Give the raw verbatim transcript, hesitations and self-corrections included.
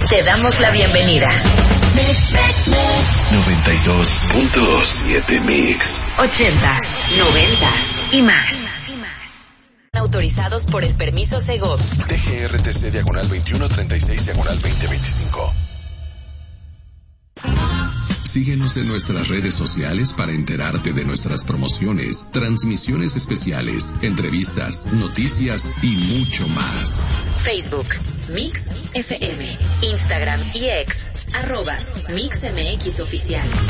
Te damos la bienvenida. noventa y dos punto siete Mix. Ochentas, noventas y más. Autorizados por el permiso Segov. T G R T C diagonal veintiuno treinta y seis diagonal veinte veinticinco. Síguenos en nuestras redes sociales para enterarte de nuestras promociones, transmisiones especiales, entrevistas, noticias y mucho más. Facebook, Mix F M, Instagram y X, arroba Mix M X Oficial.